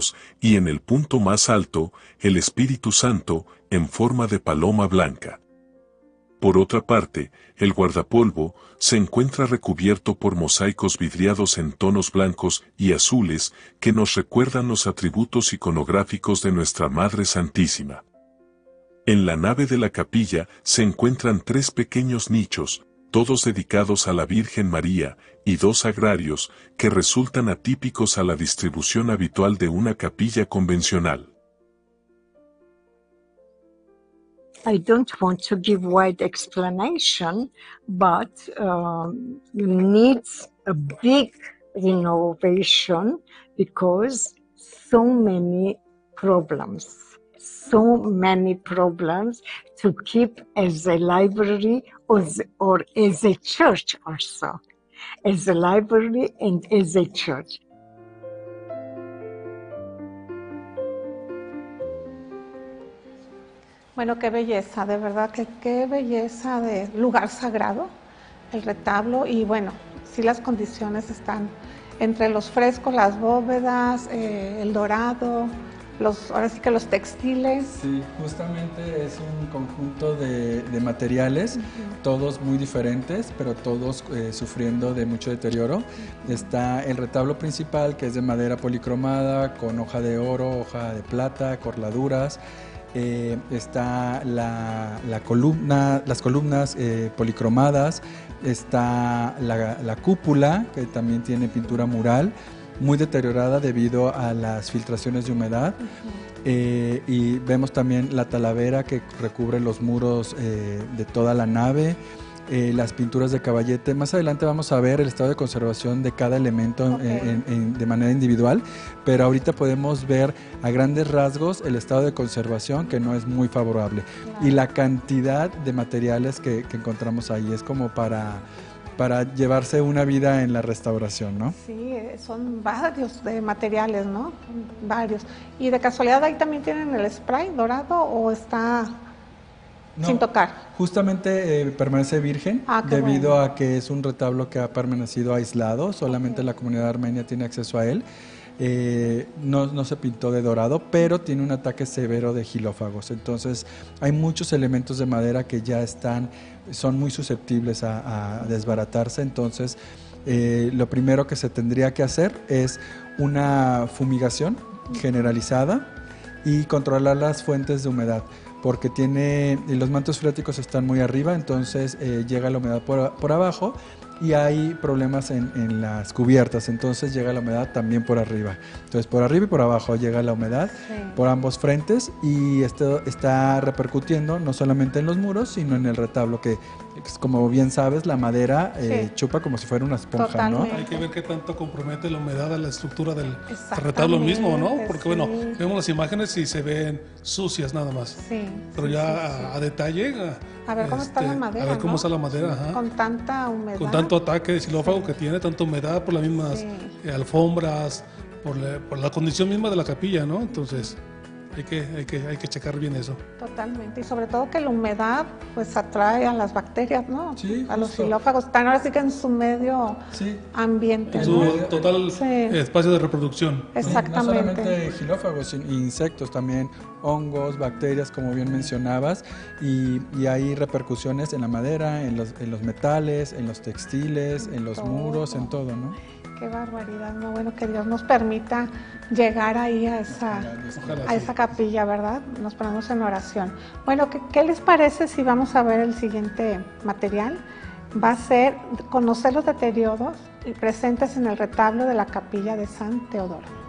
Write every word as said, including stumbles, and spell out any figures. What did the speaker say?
Dios, y en el punto más alto, el Espíritu Santo, en forma de paloma blanca. Por otra parte, el guardapolvo se encuentra recubierto por mosaicos vidriados en tonos blancos y azules que nos recuerdan los atributos iconográficos de nuestra Madre Santísima. En la nave de la capilla se encuentran tres pequeños nichos, todos dedicados a la Virgen María, y dos sagrarios que resultan atípicos a la distribución habitual de una capilla convencional. I don't want to give wide explanation, but um, needs a big renovation because so many problems, so many problems to keep as a library or, or as a church also, as a library and as a church. Bueno, qué belleza, de verdad que qué belleza de lugar sagrado, el retablo, y bueno, sí las condiciones están entre los frescos, las bóvedas, eh, el dorado, los, ahora sí que los textiles. Sí, justamente es un conjunto de, de materiales, uh-huh. todos muy diferentes, pero todos eh, sufriendo de mucho deterioro. Uh-huh. Está el retablo principal, que es de madera policromada, con hoja de oro, hoja de plata, corladuras. Eh, está la, la columna, las columnas eh, policromadas, está la, la cúpula, que también tiene pintura mural, muy deteriorada debido a las filtraciones de humedad. Uh-huh. eh, y vemos también la talavera que recubre los muros eh, de toda la nave. Eh, las pinturas de caballete. Más adelante vamos a ver el estado de conservación de cada elemento okay. en, en, de manera individual, pero ahorita podemos ver a grandes rasgos el estado de conservación, que no es muy favorable. Claro. Y la cantidad de materiales que, que encontramos ahí es como para, para llevarse una vida en la restauración, ¿no? Sí, son varios de materiales, ¿no? Varios. ¿Y de casualidad ahí también tienen el spray dorado o está...? No, sin tocar. Justamente eh, permanece virgen ah, debido bueno. a que es un retablo que ha permanecido aislado, solamente okay. la comunidad armenia tiene acceso a él. Eh, no, no se pintó de dorado, pero tiene un ataque severo de gilófagos. Entonces hay muchos elementos de madera que ya están, son muy susceptibles a, a desbaratarse. Entonces eh, lo primero que se tendría que hacer es una fumigación generalizada y controlar las fuentes de humedad, porque tiene, los mantos freáticos están muy arriba, entonces eh, llega la humedad por, por abajo y hay problemas en, en las cubiertas, entonces llega la humedad también por arriba. Entonces por arriba y por abajo llega la humedad sí. por ambos frentes, y esto está repercutiendo no solamente en los muros, sino en el retablo, que como bien sabes, la madera eh, sí. chupa como si fuera una esponja. Totalmente. ¿no? Hay que ver qué tanto compromete la humedad a la estructura del retablo mismo, ¿no? Porque sí. bueno, vemos las imágenes y se ven sucias nada más. Sí. Pero sí, ya sí, a, sí. a detalle... A ver cómo este, está la madera, A ver cómo ¿no? está la madera, ajá. Con tanta humedad. Con tanto ataque de xilófago sí. que tiene, tanta humedad por las mismas sí. eh, alfombras, por la, por la condición misma de la capilla, ¿no? Entonces... Hay que, hay, que, hay que checar bien eso. Totalmente, y sobre todo que la humedad pues atrae a las bacterias, ¿no? Sí, a justo. los xilófagos, están ahora sí que en su medio sí. ambiente. En su ¿no? total sí. espacio de reproducción. Exactamente. No solamente xilófagos, insectos también, hongos, bacterias, como bien mencionabas, y, y hay repercusiones en la madera, en los, en los metales, en los textiles, en, en los todo. muros, en todo, ¿no? Qué barbaridad, no, bueno, que Dios nos permita llegar ahí a esa, Ojalá, a esa capilla, ¿verdad? Nos ponemos en oración. Bueno, ¿qué, ¿qué les parece si vamos a ver el siguiente material? Va a ser conocer los deterioros presentes en el retablo de la capilla de San Teodoro.